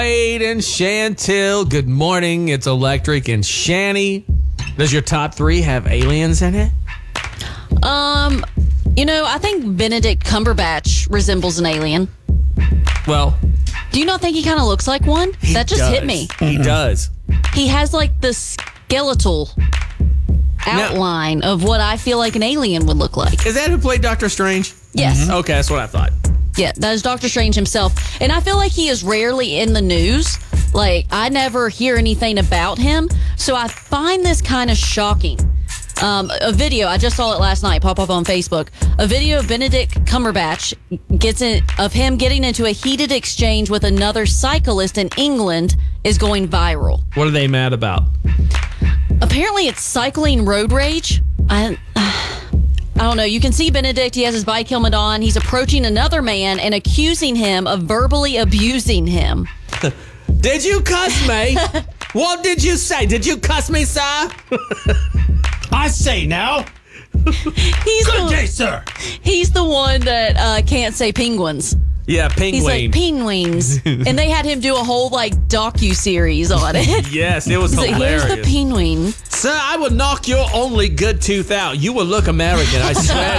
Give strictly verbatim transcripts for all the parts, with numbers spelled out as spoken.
Wade and Chantil, good morning. It's Electric and Shanny. Does your top three have aliens in it? Um, you know, I think Benedict Cumberbatch resembles an alien. Well, do you not think he kind of looks like one? That just does. hit me. He does. He has like the skeletal outline now, of what I feel like an alien would look like. Is that who played Doctor Strange? Yes. Mm-hmm. Okay, that's what I thought. Yeah, that is Doctor Strange himself. And I feel like he is rarely in the news. Like, I never hear anything about him. So I find this kind of shocking. Um, a video, I just saw it last night, pop up on Facebook. A video of Benedict Cumberbatch gets in, of him getting into a heated exchange with another cyclist in England is going viral. What are they mad about? Apparently it's cycling road rage. I, I don't know. You can see Benedict. He has his bike helmet on. He's approaching another man and accusing him of verbally abusing him. Did you cuss me? What did you say? Did you cuss me, sir? I say now. He's Good the, day, sir. He's the one that uh, can't say penguins. Yeah, penguin. He's like, penguins. And they had him do a whole, like, docu-series on it. Yes, it was He's hilarious. like, here's the penguin. Sir, I will knock your only good tooth out. You will look American. I swear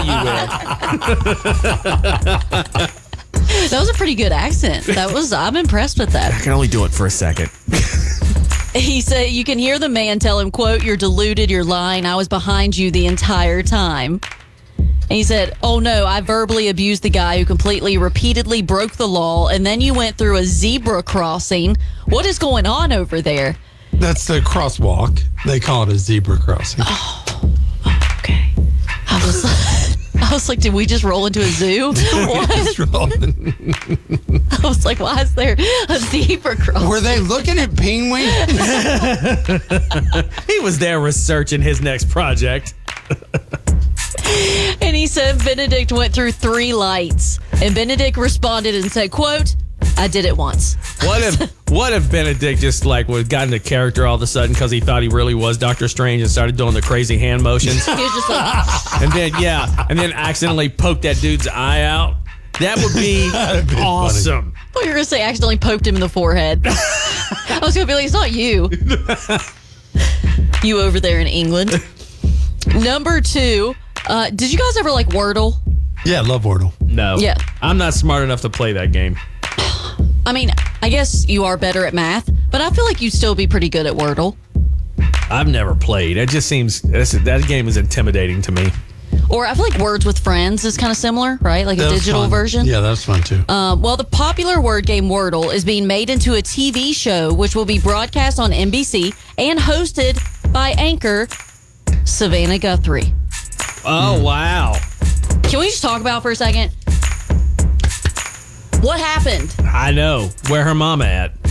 you will. That was a pretty good accent. That was, I'm impressed with that. I can only do it for a second. He said, you can hear the man tell him, quote, "You're deluded, you're lying. I was behind you the entire time." And he said, "Oh no, I verbally abused the guy who completely, repeatedly broke the law. And then you went through a zebra crossing. What is going on over there?" That's the crosswalk. They call it a zebra crossing. Oh, okay. I was like, I was like, did we just roll into a zoo? What? I was like, why is there a zebra crossing? Were they looking at penguins? He was there researching his next project. And he said Benedict went through three lights. And Benedict responded and said, quote, "I did it once." What if what if Benedict just like would got into character all of a sudden because he thought he really was Doctor Strange and started doing the crazy hand motions? He was just like, And then, yeah, and then accidentally poked that dude's eye out. That would be be awesome. I thought you were going to say accidentally poked him in the forehead. I was going to be like, it's not you. You over there in England. Number two, uh, did you guys ever like Wordle? Yeah, love Wordle. No. Yeah. I'm not smart enough to play that game. I mean, I guess you are better at math, but I feel like you'd still be pretty good at Wordle. I've never played. It just seems, that game is intimidating to me. Or I feel like Words with Friends is kind of similar, right? Like a That was digital fun. version. Yeah, that's fun too. Um, well, the popular word game Wordle is being made into a T V show, which will be broadcast on N B C and hosted by anchor Savannah Guthrie. Oh, Hmm. wow. Can we just talk about it for a second? What happened? I know. Where her mama at?